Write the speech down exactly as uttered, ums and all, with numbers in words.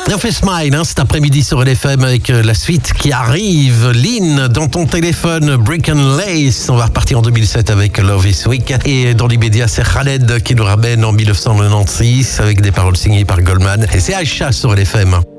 On fait smile hein, cet après-midi sur L F M avec la suite qui arrive. Lynn, dans ton téléphone, Brick and Lace. On va repartir en deux mille sept avec Love is Weak. Et dans l'immédiat, c'est Khaled qui nous ramène en dix-neuf cent quatre-vingt-seize avec des paroles signées par Goldman. Et c'est Aïcha sur L F M.